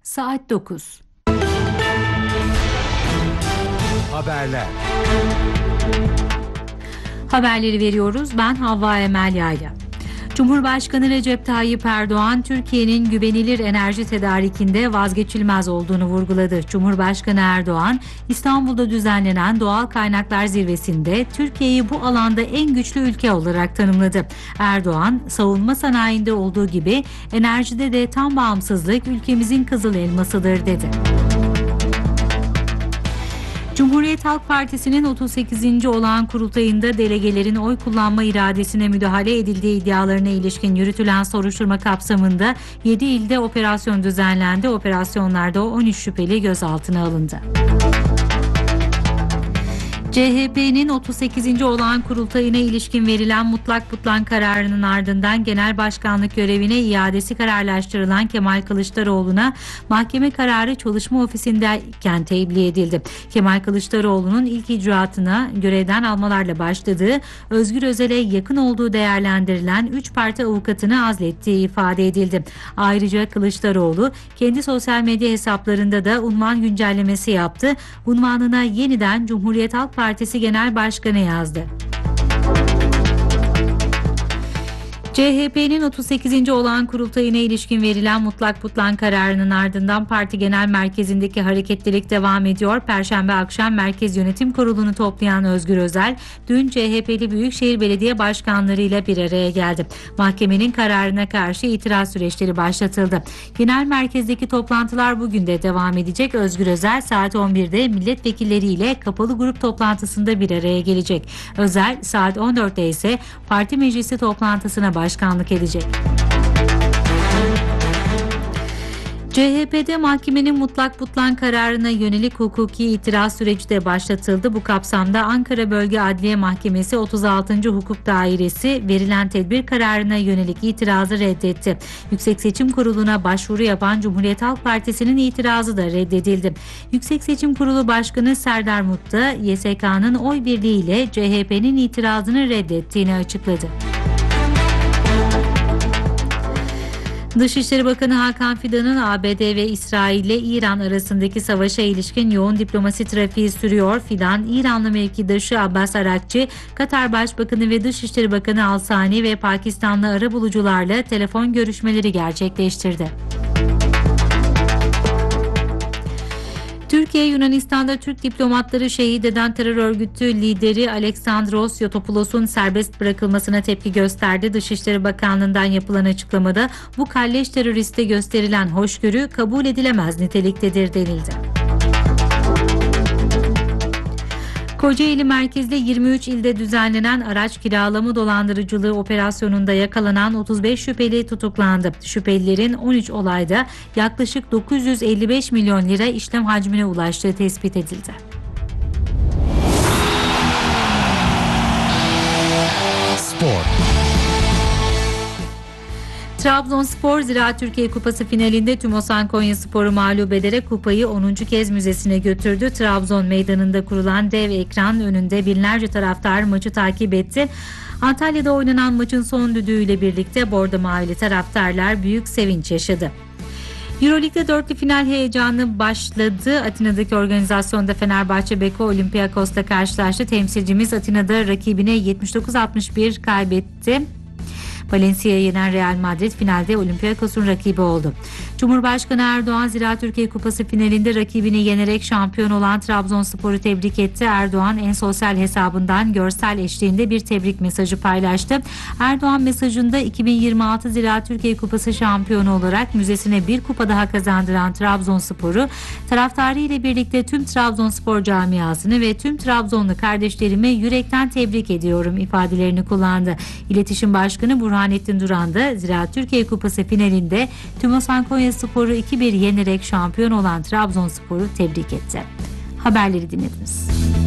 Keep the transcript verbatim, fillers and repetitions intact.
Saat dokuz. Haberler. Haberleri veriyoruz. Ben Havva Emel Yayla. Cumhurbaşkanı Recep Tayyip Erdoğan, Türkiye'nin güvenilir enerji tedarikinde vazgeçilmez olduğunu vurguladı. Cumhurbaşkanı Erdoğan, İstanbul'da düzenlenen Doğal Kaynaklar Zirvesi'nde Türkiye'yi bu alanda en güçlü ülke olarak tanımladı. Erdoğan, savunma sanayinde olduğu gibi enerjide de tam bağımsızlık ülkemizin kızıl elmasıdır dedi. Cumhuriyet Halk Partisi'nin otuz sekizinci olağan kurultayında delegelerin oy kullanma iradesine müdahale edildiği iddialarına ilişkin yürütülen soruşturma kapsamında yedi ilde operasyon düzenlendi. Operasyonlarda on üç şüpheli gözaltına alındı. C H P'nin otuz sekizinci olağan kurultayına ilişkin verilen mutlak butlan kararının ardından genel başkanlık görevine iadesi kararlaştırılan Kemal Kılıçdaroğlu'na mahkeme kararı çalışma ofisindeyken tebliğ edildi. Kemal Kılıçdaroğlu'nun ilk icraatına görevden almalarla başladığı, Özgür Özel'e yakın olduğu değerlendirilen üç parti avukatını azlettiği ifade edildi. Ayrıca Kılıçdaroğlu kendi sosyal medya hesaplarında da unvan güncellemesi yaptı. Unvanına yeniden Cumhuriyet Halk Partisi Genel Başkanı yazdı. C H P'nin otuz sekizinci olağan kurultayına ilişkin verilen mutlak butlan kararının ardından parti genel merkezindeki hareketlilik devam ediyor. Perşembe akşam Merkez Yönetim Kurulu'nu toplayan Özgür Özel, dün C H P'li Büyükşehir Belediye Başkanlarıyla bir araya geldi. Mahkemenin kararına karşı itiraz süreçleri başlatıldı. Genel merkezdeki toplantılar bugün de devam edecek. Özgür Özel saat on birde milletvekilleriyle kapalı grup toplantısında bir araya gelecek. Özel saat on dörtte ise parti meclisi toplantısına başlayacak. Başkanlık edecek. C H P'de mahkemenin mutlak butlan kararına yönelik hukuki itiraz süreci de başlatıldı. Bu kapsamda Ankara Bölge Adliye Mahkemesi otuz altıncı Hukuk Dairesi verilen tedbir kararına yönelik itirazı reddetti. Yüksek Seçim Kurulu'na başvuru yapan Cumhuriyet Halk Partisi'nin itirazı da reddedildi. Yüksek Seçim Kurulu Başkanı Serdar Mut da Y S K'nın oy birliğiyle C H P'nin itirazını reddettiğini açıkladı. Dışişleri Bakanı Hakan Fidan'ın A B D ve İsrail ile İran arasındaki savaşa ilişkin yoğun diplomasi trafiği sürüyor. Fidan, İranlı mevkidaşı Abbas Arakçı, Katar Başbakanı ve Dışişleri Bakanı Al-Sani ve Pakistanlı arabulucularla telefon görüşmeleri gerçekleştirdi. Türkiye, Yunanistan'da Türk diplomatları şehit eden terör örgütü lideri Alexandros Yotopoulous'un serbest bırakılmasına tepki gösterdi. Dışişleri Bakanlığı'ndan yapılan açıklamada bu kalleş teröriste gösterilen hoşgörü kabul edilemez niteliktedir denildi. Kocaeli merkezli yirmi üç ilde düzenlenen araç kiralama dolandırıcılığı operasyonunda yakalanan otuz beş şüpheli tutuklandı. Şüphelilerin on üç olayda yaklaşık dokuz yüz elli beş milyon lira işlem hacmine ulaştığı tespit edildi. Spor. Trabzonspor Ziraat Türkiye Kupası finalinde Tümosan Konyaspor'u mağlup ederek kupayı onuncu kez müzesine götürdü. Trabzon meydanında kurulan dev ekran önünde binlerce taraftar maçı takip etti. Antalya'da oynanan maçın son düdüğüyle birlikte bordo mavili taraftarlar büyük sevinç yaşadı. Euroleague'de dörtlü final heyecanı başladı. Atina'daki organizasyonda Fenerbahçe Beko Olympiakos'la karşılaştı. Temsilcimiz Atina'da rakibine yetmiş dokuz altmış bir kaybetti. Valencia'yı yenen Real Madrid finalde Olympiakos'un rakibi oldu. Cumhurbaşkanı Erdoğan Ziraat Türkiye Kupası finalinde rakibini yenerek şampiyon olan Trabzonspor'u tebrik etti. Erdoğan en sosyal hesabından görsel eşliğinde bir tebrik mesajı paylaştı. Erdoğan mesajında iki bin yirmi altı Ziraat Türkiye Kupası şampiyonu olarak müzesine bir kupa daha kazandıran Trabzonspor'u taraftarı ile birlikte tüm Trabzonspor camiasını ve tüm Trabzonlu kardeşlerimi yürekten tebrik ediyorum ifadelerini kullandı. İletişim Başkanı Burhanettin Duran da Ziraat Türkiye Kupası finalinde Tümosan Konyaspor'u iki bir yenerek şampiyon olan Trabzonspor'u tebrik etti. Haberleri dinlediniz.